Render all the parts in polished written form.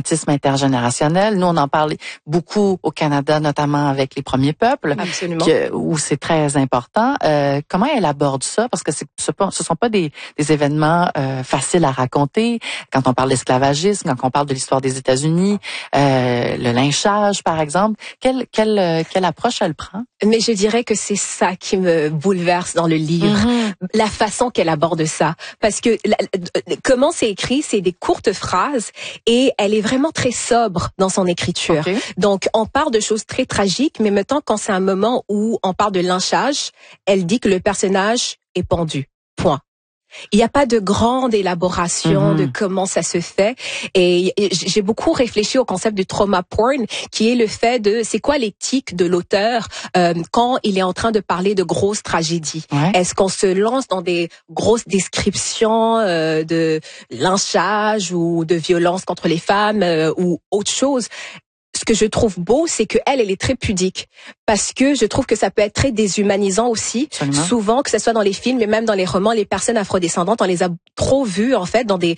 l'autisme intergénérationnel. Nous, on en parle beaucoup au Canada, notamment avec les premiers peuples, où c'est très important. Comment elle aborde ça? Parce que ce sont pas des événements faciles à raconter. Quand on parle d'esclavagisme, quand on parle de l'histoire des États-Unis, le lynchage, par exemple, quelle approche elle prend? Mais je dirais que c'est ça qui me bouleverse dans le livre, la façon qu'elle aborde ça. Parce que comment c'est écrit, c'est des courtes phrases et elle est vraiment très sobre dans son écriture. Okay. Donc, on parle de choses très tragiques, mais maintenant, quand c'est un moment où on parle de lynchage, elle dit que le personnage est pendu. Point. Il n'y a pas de grande élaboration de comment ça se fait. Et j'ai beaucoup réfléchi au concept du trauma porn, qui est le fait de, c'est quoi l'éthique de l'auteur quand il est en train de parler de grosses tragédies. Ouais. Est-ce qu'on se lance dans des grosses descriptions de lynchage ou de violence contre les femmes ou autre chose? Ce que je trouve beau, c'est que elle est très pudique, parce que je trouve que ça peut être très déshumanisant aussi. Absolument. Souvent, que ce soit dans les films et même dans les romans, les personnes afrodescendantes, on les a trop vues en fait dans des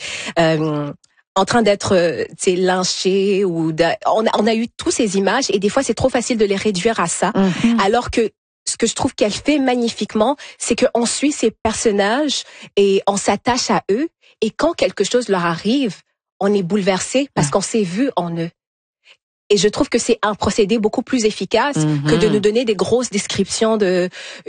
en train d'être lynchées ou on a eu toutes ces images et des fois c'est trop facile de les réduire à ça. Alors que ce que je trouve qu'elle fait magnifiquement, c'est qu'on suit ces personnages et on s'attache à eux, et quand quelque chose leur arrive, on est bouleversé parce qu'on s'est vu en eux. Et je trouve que c'est un procédé beaucoup plus efficace que de nous donner des grosses descriptions de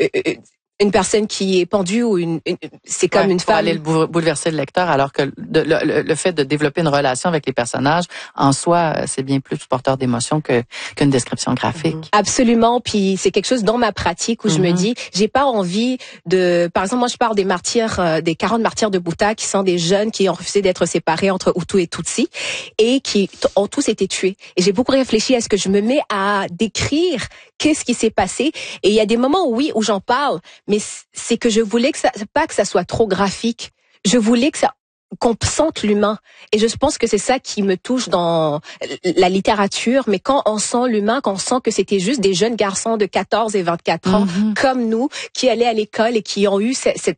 une personne qui est pendue ou c'est comme une femme. Aller bouleverser le lecteur, alors que le fait de développer une relation avec les personnages, en soi, c'est bien plus porteur d'émotion qu'une description graphique. Absolument. Puis c'est quelque chose dans ma pratique où je me dis, j'ai pas envie de, par exemple, moi je parle des martyrs, des 40 martyrs de Bhouta, qui sont des jeunes qui ont refusé d'être séparés entre Hutu et Tutsi et qui ont tous été tués. Et j'ai beaucoup réfléchi à ce que je me mets à décrire qu'est-ce qui s'est passé. Et il y a des moments où j'en parle, mais c'est que je voulais que ça soit trop graphique. Je voulais qu'on sente l'humain. Et je pense que c'est ça qui me touche dans la littérature. Mais quand on sent l'humain, quand on sent que c'était juste des jeunes garçons de 14 et 24 ans, comme nous, qui allaient à l'école et qui ont eu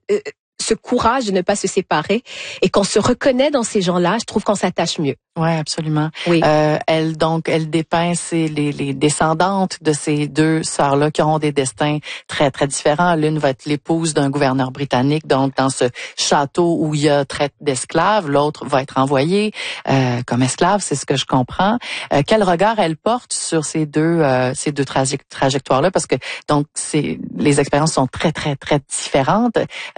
ce courage de ne pas se séparer, et qu'on se reconnaît dans ces gens-là, je trouve qu'on s'attache mieux. Ouais, absolument. Oui. Elle dépeint les descendantes de ces deux sœurs-là qui auront des destins très très différents. L'une va être l'épouse d'un gouverneur britannique, donc dans ce château où il y a traite d'esclaves. L'autre va être envoyée comme esclave, c'est ce que je comprends. Quel regard elle porte sur ces deux trajectoires-là, parce que donc les expériences sont très très très différentes.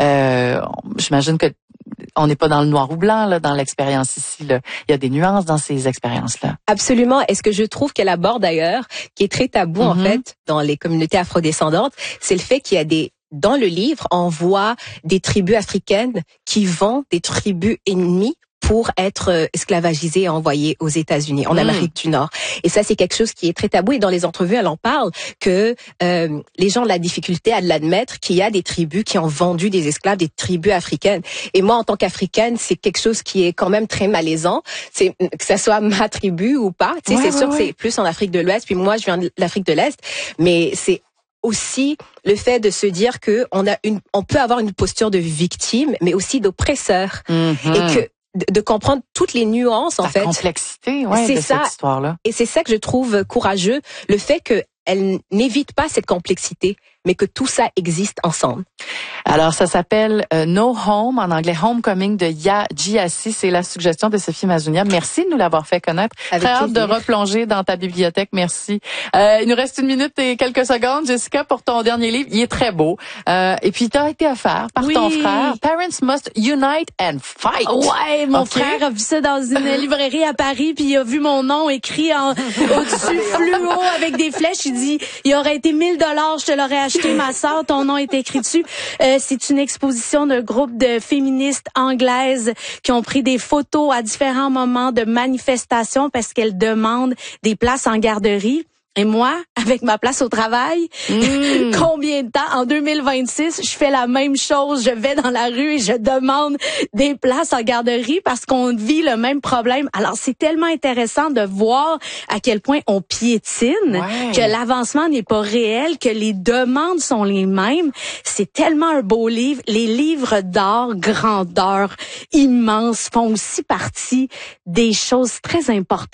J'imagine que on n'est pas dans le noir ou blanc là, dans l'expérience ici. Là. Il y a des nuances dans ces expériences-là. Absolument. Et ce que je trouve qu'elle aborde d'ailleurs, qui est très tabou en fait dans les communautés afrodescendantes, c'est le fait qu'il y a dans le livre, on voit des tribus africaines qui vendent des tribus ennemies pour être esclavagisées et envoyées aux États-Unis, en Amérique du Nord. Et ça, c'est quelque chose qui est très tabou. Et dans les entrevues, elle en parle, que les gens ont la difficulté à l'admettre qu'il y a des tribus qui ont vendu des esclaves, des tribus africaines. Et moi, en tant qu'Africaine, c'est quelque chose qui est quand même très malaisant. C'est que ça soit ma tribu ou pas. Tu sais, c'est sûr que c'est plus en Afrique de l'Ouest. Puis moi, je viens de l'Afrique de l'Est. Mais c'est aussi le fait de se dire que on peut avoir une posture de victime, mais aussi d'oppresseur. Et que de comprendre toutes les nuances, en fait. La complexité, de cette histoire-là. Et c'est ça que je trouve courageux, le fait qu'elle n'évite pas cette complexité, mais que tout ça existe ensemble. Alors, ça s'appelle No Home, en anglais Homecoming de Yaa Gyasi. C'est la suggestion de Sophie Mazounia. Merci de nous l'avoir fait connaître. Très hâte de replonger dans ta bibliothèque. Merci. Il nous reste 1 minute et quelques secondes, Jessica, pour ton dernier livre. Il est très beau. Et puis, tu as été offert par ton frère. Parents Must Unite and Fight. Ouais, mon frère a vu ça dans une librairie à Paris, puis il a vu mon nom écrit au-dessus fluo avec des flèches. Il dit, il aurait été 1000 $, je te l'aurais acheté, ma sœur, ton nom est écrit dessus. C'est une exposition d'un groupe de féministes anglaises qui ont pris des photos à différents moments de manifestations parce qu'elles demandent des places en garderie. Et moi, avec ma place au travail, combien de temps? En 2026, je fais la même chose. Je vais dans la rue et je demande des places en garderie parce qu'on vit le même problème. Alors, c'est tellement intéressant de voir à quel point on piétine, que l'avancement n'est pas réel, que les demandes sont les mêmes. C'est tellement un beau livre. Les livres d'art, grandeur, immenses, font aussi partie des choses très importantes.